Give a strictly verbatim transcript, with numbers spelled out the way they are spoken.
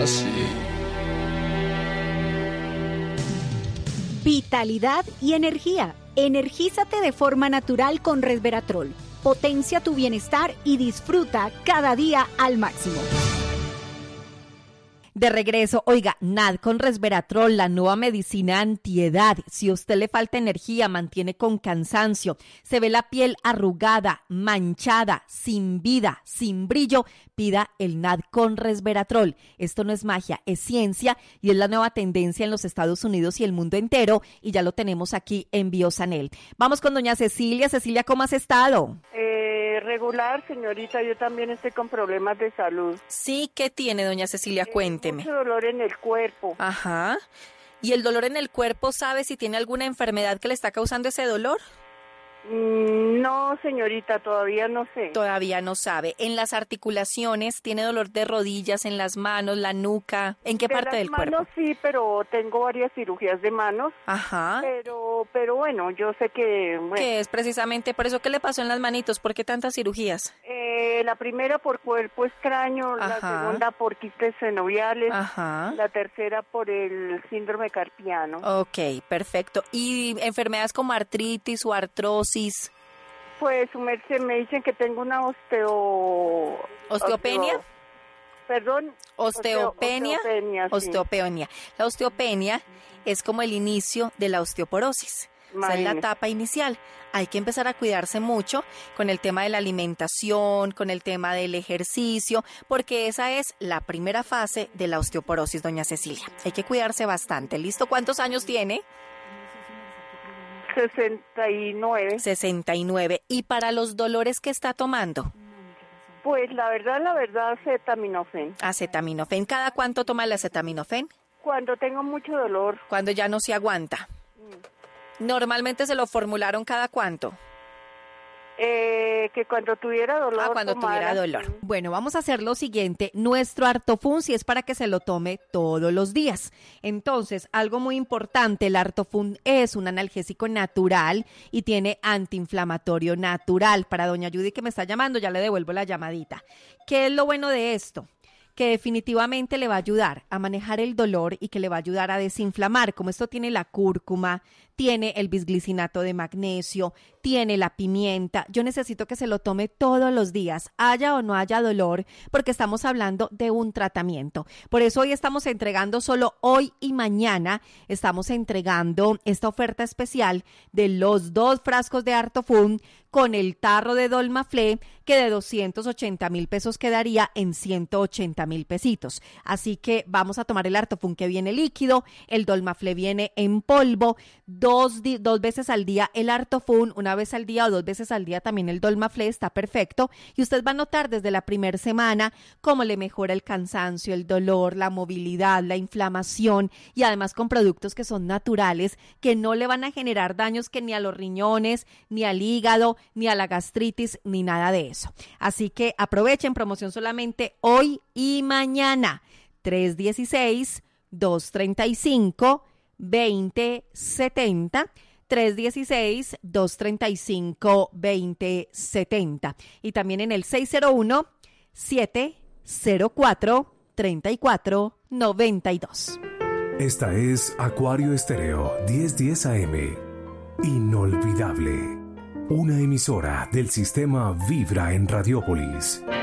así. Vitalidad y energía. Energízate de forma natural con Resveratrol. Potencia tu bienestar y disfruta cada día al máximo. De regreso, oiga, N A D con Resveratrol, la nueva medicina antiedad. Si a usted le falta energía, mantiene con cansancio, se ve la piel arrugada, manchada, sin vida, sin brillo, pida el N A D con Resveratrol. Esto no es magia, es ciencia y es la nueva tendencia en los Estados Unidos y el mundo entero y ya lo tenemos aquí en Biosanel. Vamos con doña Cecilia. Cecilia, ¿cómo has estado? Eh, regular, señorita, yo también estoy con problemas de salud. Sí, ¿qué tiene, doña Cecilia? Eh, Cuénteme. Mucho dolor en el cuerpo. Ajá. ¿Y el dolor en el cuerpo, sabe si tiene alguna enfermedad que le está causando ese dolor? Mm, no, señorita, todavía no sé. Todavía no sabe. ¿En las articulaciones tiene dolor de rodillas, en las manos, la nuca? ¿En qué de parte las del manos, cuerpo? Sí, pero tengo varias cirugías de manos. Ajá. Pero, pero bueno, yo sé que... Bueno, ¿Qué es precisamente por eso que le pasó en las manitos? ¿Por qué tantas cirugías? eh, la primera por cuerpo extraño, Ajá. la segunda por quistes senoviales, Ajá. la tercera por el síndrome carpiano. Ok, perfecto. ¿Y enfermedades como artritis o artrosis? Pues, su merced, me dicen que tengo una osteo... ¿Osteopenia? osteo- Perdón. Osteopenia. Osteopenia, sí. Osteopenia. La osteopenia es como el inicio de la osteoporosis. Esa es la Imagínese. etapa inicial. Hay que empezar a cuidarse mucho con el tema de la alimentación, con el tema del ejercicio, porque esa es la primera fase de la osteoporosis, doña Cecilia. Hay que cuidarse bastante. ¿Listo? ¿Cuántos años tiene? sesenta y nueve. sesenta y nueve. ¿Y para los dolores que está tomando? Pues la verdad, la verdad, acetaminofén. Acetaminofén. ¿Cada cuánto toma el acetaminofén? Cuando tengo mucho dolor, Cuando ya no se aguanta. Normalmente se lo formularon cada cuánto. eh, que cuando tuviera dolor... Ah, cuando tomara, tuviera dolor. sí. Bueno, vamos a hacer lo siguiente. Nuestro Artofun si es para que se lo tome todos los días. Entonces, algo muy importante, el Artofun es un analgésico natural y tiene antiinflamatorio natural. Para doña Judy que me está llamando, ya le devuelvo la llamadita. ¿Qué es lo bueno de esto? Que definitivamente le va a ayudar a manejar el dolor y que le va a ayudar a desinflamar. Como esto tiene la cúrcuma, tiene el bisglicinato de magnesio, tiene la pimienta. Yo necesito que se lo tome todos los días, haya o no haya dolor, porque estamos hablando de un tratamiento. Por eso hoy estamos entregando, solo hoy y mañana, estamos entregando esta oferta especial de los dos frascos de Artofun con el tarro de Dolmaflé, que de doscientos ochenta mil pesos quedaría en ciento ochenta mil pesitos. Así que vamos a tomar el Artofun que viene líquido, el Dolmaflé viene en polvo, dos, di- dos veces al día el Artofun, una vez al día o dos veces al día también el Dolmaflé, está perfecto. Y usted va a notar desde la primera semana cómo le mejora el cansancio, el dolor, la movilidad, la inflamación y además con productos que son naturales, que no le van a generar daños que ni a los riñones, ni al hígado, ni a la gastritis, ni nada de eso. Así que aprovechen, promoción solamente hoy y mañana. tres uno seis, dos tres cinco, dos cero siete cero. tres uno seis, dos tres cinco, dos cero siete cero. Y también en el seis cero uno, siete cero cuatro, tres cuatro nueve dos. Esta es Acuario Estéreo diez diez A M. Inolvidable. Una emisora del sistema Vibra en Radiópolis.